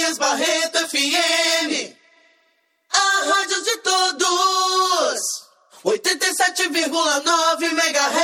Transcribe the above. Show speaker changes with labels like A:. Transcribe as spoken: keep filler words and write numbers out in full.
A: Elias Barreto F M, a rádio de todos, oitenta e sete vírgula nove megahertz.